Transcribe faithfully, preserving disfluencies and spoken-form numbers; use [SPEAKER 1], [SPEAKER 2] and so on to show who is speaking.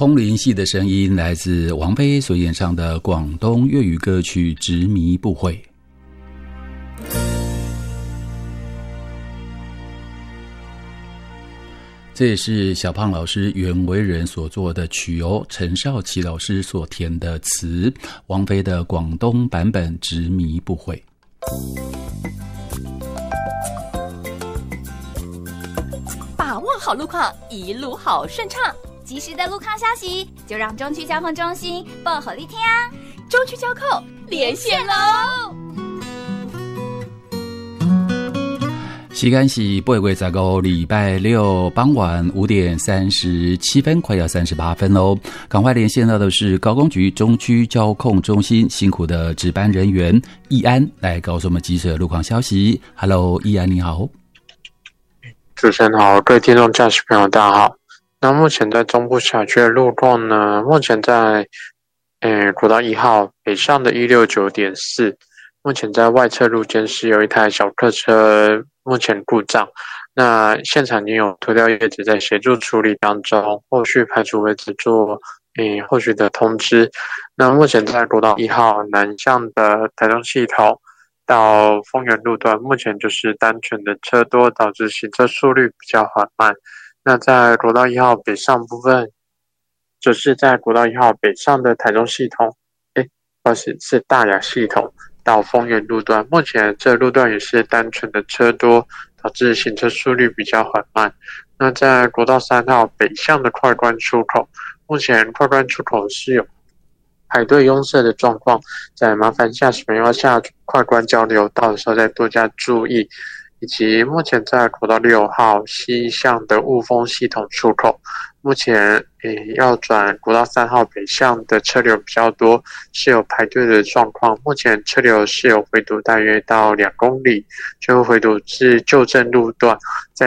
[SPEAKER 1] 空灵系的声音来自王菲所演唱的广东粤语歌曲《执迷不悔》。这也是小胖老师袁惟仁所做的曲哦，陈少琪老师所填的词，王菲的广东版本《执迷不悔》。
[SPEAKER 2] 把握好路况，一路好顺畅。
[SPEAKER 3] 及时的路况消息，就让中区交通中心报给你听。
[SPEAKER 2] 中区交控连线喽！
[SPEAKER 1] 时间是八月十五礼拜六傍晚五点三十七分，快要三十八分喽。赶快连线到的是高工局中区交控中心辛苦的值班人员易安，来告诉我们及时的路况消息。Hello， 易安你好。
[SPEAKER 4] 主持人好，各位听众驾驶朋友大家好。那目前在中部辖区的路况呢，目前在呃国道一号北上的一六九点四，目前在外侧路肩是有一台小客车目前故障，那现场已经有拖吊业者在协助处理当中，后续排除为止做呃后续的通知。那目前在国道一号南向的台中系统到丰原路段，目前就是单纯的车多，导致行车速率比较缓慢。那在国道一号北上部分，则是在国道一号北上的台中系统，诶，不好意思，是大雅系统到丰原路段，目前这路段也是单纯的车多，导致行车速率比较缓慢。那在国道三号北向的快关出口，目前快关出口是有排队拥塞的状况，在麻烦驾驶朋友要下快关交流道的时候再多加注意。以及目前在国道六号西向的雾峰系统出口，目前诶要转国道三号北向的车流比较多，是有排队的状况。目前车流是有回堵大约到两公里，最后回堵至旧正路段，在